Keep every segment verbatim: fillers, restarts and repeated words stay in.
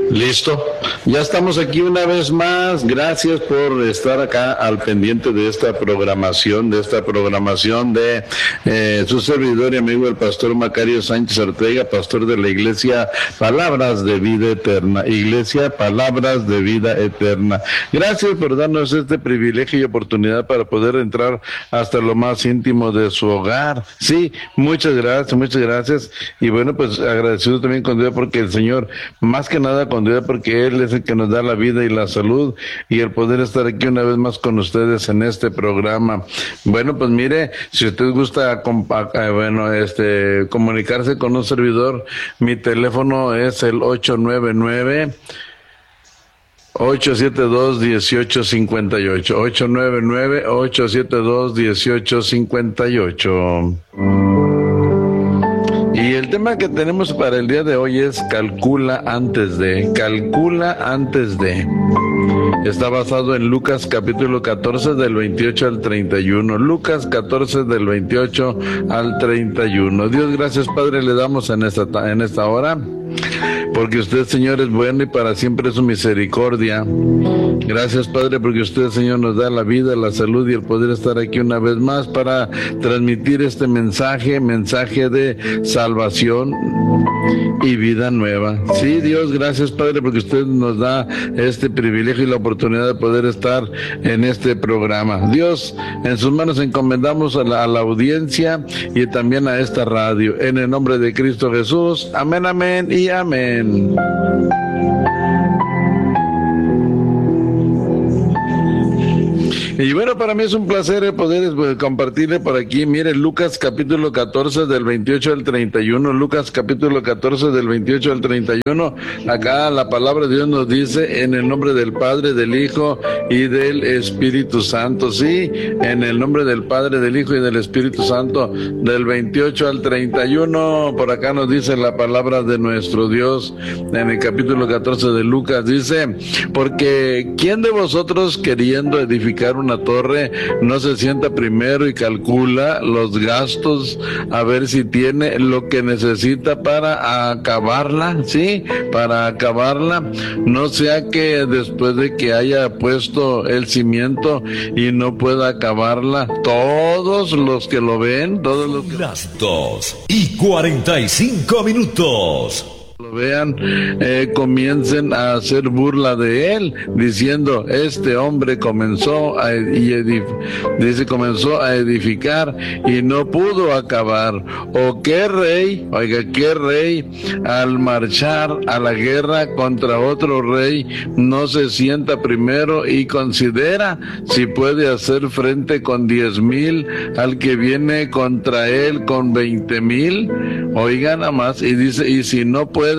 Listo, ya estamos aquí una vez más. Gracias por estar acá al pendiente de esta programación, de esta programación de eh, su servidor y amigo el pastor Macario Sánchez Ortega, pastor de la Iglesia Palabras de Vida Eterna, Iglesia Palabras de Vida Eterna. Gracias por darnos este privilegio y oportunidad para poder entrar hasta lo más íntimo de su hogar. Sí, muchas gracias, muchas gracias. Y bueno, pues agradecido también con Dios porque el Señor, más que nada con Dios, porque Él es el que nos da la vida y la salud y el poder estar aquí una vez más con ustedes en este programa. Bueno, pues mire, si usted gusta compa- bueno, este, comunicarse con un servidor, mi teléfono es el ocho nueve nueve ocho siete dos, uno ocho cinco ocho, ocho nueve nueve, ocho siete dos, uno ocho cinco ocho. Y el tema que tenemos para el día de hoy es calcula antes de, calcula antes de. Está basado en Lucas capítulo catorce del veintiocho al treinta y uno. Lucas catorce del veintiocho al treinta y uno. Dios, gracias Padre, le damos en esta, en esta hora, porque usted, Señor, es bueno y para siempre es su misericordia. Gracias, Padre, porque usted, Señor, nos da la vida, la salud y el poder estar aquí una vez más para transmitir este mensaje, mensaje de salvación y vida nueva. Sí, Dios, gracias, Padre, porque usted nos da este privilegio y la oportunidad de poder estar en este programa. Dios, en sus manos encomendamos a la, a la audiencia y también a esta radio. En el nombre de Cristo Jesús. Amén, amén y amén. Y bueno, para mí es un placer poder pues, compartirle por aquí. Mire, Lucas capítulo catorce del veintiocho al treinta y uno. Lucas capítulo catorce del veintiocho al treinta y uno. Acá la palabra de Dios nos dice: en el nombre del Padre, del Hijo y del Espíritu Santo. Sí, en el nombre del Padre, del Hijo y del Espíritu Santo. Del veintiocho al treinta y uno. Por acá nos dice la palabra de nuestro Dios. En el capítulo catorce de Lucas dice: porque ¿quién de vosotros, queriendo edificar una torre, no se sienta primero y calcula los gastos a ver si tiene lo que necesita para acabarla? Sí, para acabarla. No sea que después de que haya puesto el cimiento y no pueda acabarla, todos los que lo ven, todos los que las dos y cuarenta y cinco minutos lo vean, eh, comiencen a hacer burla de él, diciendo: este hombre comenzó a, y edif dice, comenzó a edificar y no pudo acabar. O qué rey, oiga, qué rey, al marchar a la guerra contra otro rey, no se sienta primero y considera si puede hacer frente con diez mil al que viene contra él con veinte mil. Oiga nada más, y dice, y si no puede,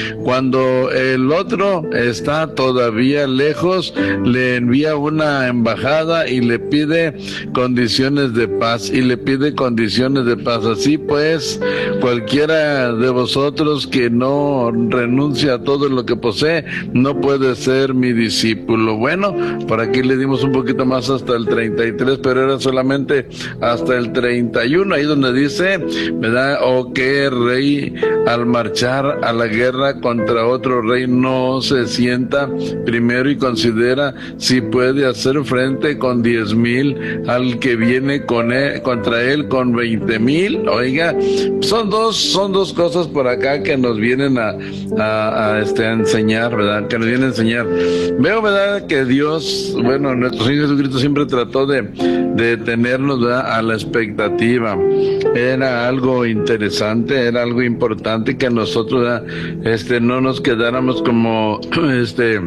cuando el otro está todavía lejos, le envía una embajada y le pide condiciones de paz, y le pide condiciones de paz. Así pues, cualquiera de vosotros que no renuncia a todo lo que posee, no puede ser mi discípulo. Bueno, por aquí le dimos un poquito más hasta el treinta y tres, pero era solamente hasta el treinta y uno, ahí donde dice, ¿verdad? O que rey al marchar a la guerra contra otro rey no se sienta primero y considera si puede hacer frente con diez mil al que viene con él, contra él con veinte mil. Oiga, son dos, son dos cosas por acá que nos vienen a, a, a, este, a enseñar, ¿verdad? Que nos vienen a enseñar. Veo, ¿verdad? Que Dios, bueno, nuestro Señor Jesucristo siempre trató de, de tenernos, ¿verdad?, a la expectativa. Era algo interesante, era algo importante que nosotros, ¿verdad?, este, no nos quedáramos como, este,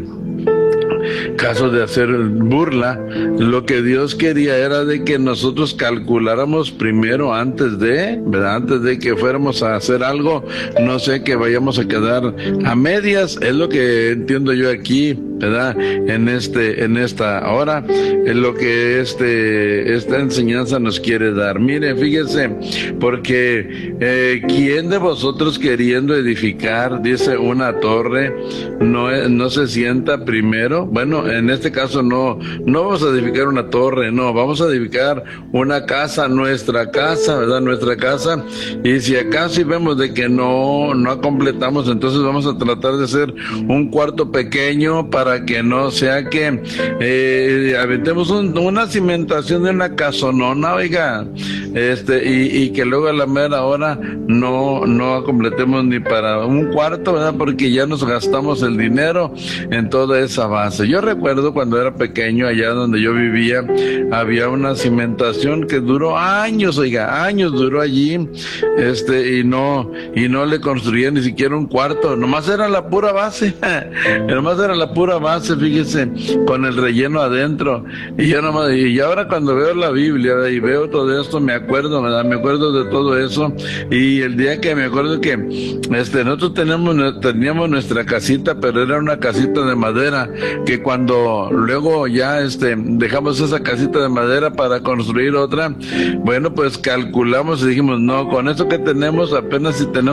caso de hacer burla. Lo que Dios quería era de que nosotros calculáramos primero antes de, ¿verdad? Antes de que fuéramos a hacer algo, no sé, que vayamos a quedar a medias. Es lo que entiendo yo aquí, ¿verdad? En este, en esta hora, es lo que este, esta enseñanza nos quiere dar. Mire, fíjese, porque eh, ¿quién de vosotros queriendo edificar, dice, una torre, no, no se sienta primero? Bueno, bueno, en este caso no, no vamos a edificar una torre, no, vamos a edificar una casa, nuestra casa, ¿verdad? Nuestra casa, y si acaso y vemos de que no, no completamos, entonces vamos a tratar de hacer un cuarto pequeño para que no sea que eh, aventemos un, una cimentación de una casonona, oiga, este, y, y que luego a la mera hora no, no completemos ni para un cuarto, ¿verdad? Porque ya nos gastamos el dinero en toda esa base. Yo recuerdo cuando era pequeño, allá donde yo vivía, había una cimentación que duró años, oiga, años duró allí, este, y no, y no le construían ni siquiera un cuarto, nomás era la pura base, nomás era la pura base, fíjese, con el relleno adentro, y yo nomás, y ahora cuando veo la Biblia, ¿verdad? Y veo todo esto, me acuerdo, ¿verdad? Me acuerdo de todo eso, y el día que me acuerdo que, este, nosotros tenemos, teníamos nuestra casita, pero era una casita de madera, que cuando luego ya, este, dejamos esa casita de madera para construir otra, bueno, pues calculamos y dijimos, no, con eso que tenemos, apenas si tenemos